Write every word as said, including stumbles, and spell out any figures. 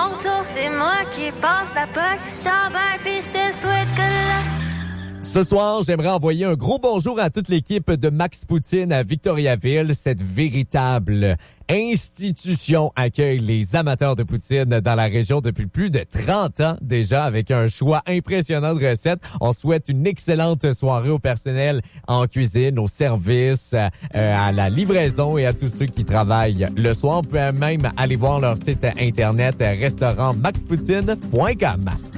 mon tour, c'est moi qui passe la poque. Ciao, bye, pis je te souhaite que la... Ce soir, j'aimerais envoyer un gros bonjour à toute l'équipe de Max Poutine à Victoriaville. Cette véritable institution accueille les amateurs de poutine dans la région depuis plus de trente ans déjà, avec un choix impressionnant de recettes. On souhaite une excellente soirée au personnel en cuisine, au service, euh, à la livraison et à tous ceux qui travaillent le soir. On peut même aller voir leur site internet restaurant max poutine point com.